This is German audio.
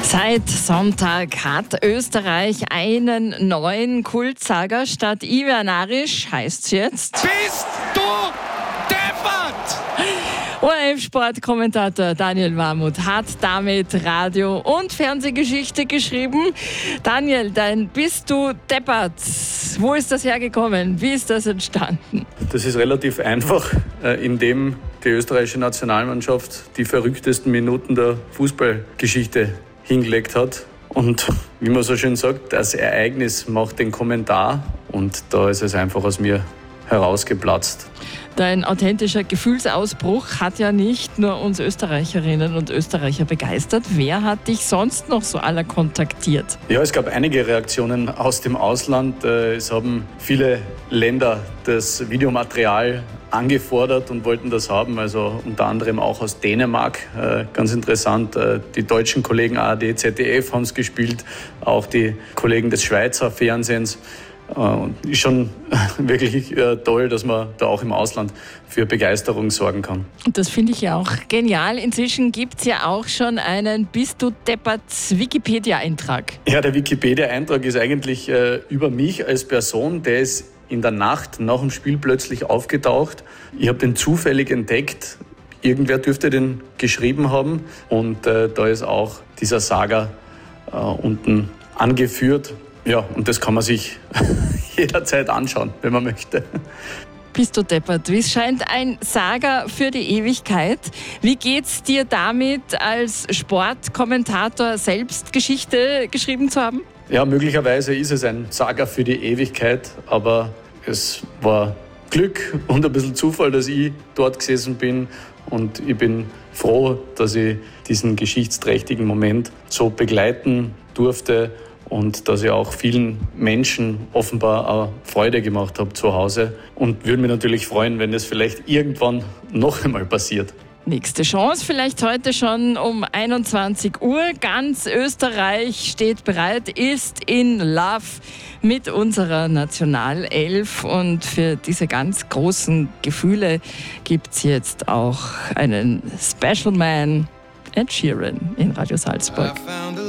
Seit Sonntag hat Österreich einen neuen Kultsager. Statt Ivan Arisch heißt's jetzt: Bist du deppert? ORF-Sportkommentator Daniel Warmuth hat damit Radio- und Fernsehgeschichte geschrieben. Daniel, dein Bist du deppert? Wo ist das hergekommen? Wie ist das entstanden? Das ist relativ einfach, indem die österreichische Nationalmannschaft die verrücktesten Minuten der Fußballgeschichte hingelegt hat. Und wie man so schön sagt, das Ereignis macht den Kommentar. Und da ist es einfach aus mir herausgeplatzt. Dein authentischer Gefühlsausbruch hat ja nicht nur uns Österreicherinnen und Österreicher begeistert. Wer hat dich sonst noch so aller kontaktiert? Ja, es gab einige Reaktionen aus dem Ausland. Es haben viele Länder das Videomaterial angefordert und wollten das haben, also unter anderem auch aus Dänemark. Ganz interessant, die deutschen Kollegen ARD, ZDF haben es gespielt, auch die Kollegen des Schweizer Fernsehens. Ist schon wirklich toll, dass man da auch im Ausland für Begeisterung sorgen kann. Das finde ich ja auch genial. Inzwischen gibt es ja auch schon einen Bist du deppert Wikipedia-Eintrag. Ja, der Wikipedia-Eintrag ist eigentlich über mich als Person. Der ist in der Nacht nach dem Spiel plötzlich aufgetaucht. Ich habe den zufällig entdeckt. Irgendwer dürfte den geschrieben haben. Und da ist auch dieser Saga unten angeführt. Ja, und das kann man sich jederzeit anschauen, wenn man möchte. Bist du deppert? Wie es scheint ein Saga für die Ewigkeit. Wie geht's dir damit, als Sportkommentator selbst Geschichte geschrieben zu haben? Ja, möglicherweise ist es ein Saga für die Ewigkeit, aber es war Glück und ein bisschen Zufall, dass ich dort gesessen bin. Und ich bin froh, dass ich diesen geschichtsträchtigen Moment so begleiten durfte. Und dass ich auch vielen Menschen offenbar auch Freude gemacht habe zu Hause. Und würde mich natürlich freuen, wenn das vielleicht irgendwann noch einmal passiert. Nächste Chance, vielleicht heute schon um 21 Uhr. Ganz Österreich steht bereit, ist in Love mit unserer Nationalelf. Und für diese ganz großen Gefühle gibt es jetzt auch einen Special Man, Ed Sheeran, in Radio Salzburg.